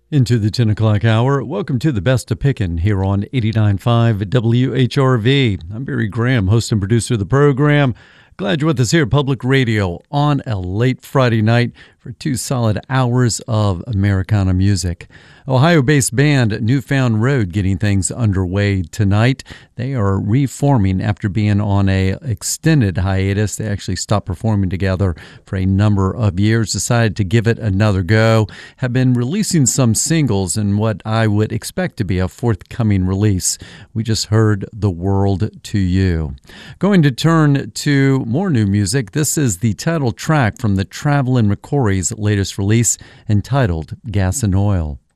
Into the 10 o'clock hour. Welcome to the Best of Pickin' here on 89.5 WHRV. I'm Barry Graham, host and producer of the program. Glad you're with us here at Public Radio on a late Friday night for 2 solid hours of Americana music. Ohio-based band Newfound Road getting things underway tonight. They are reforming after being on a extended hiatus. They actually stopped performing together for a number of years, decided to give it another go, have been releasing some singles in what I would expect to be a forthcoming release. We just heard The World to You. Going to turn to more new music. This is the title track from the Travelin' McCory's latest release entitled Gas and Oil.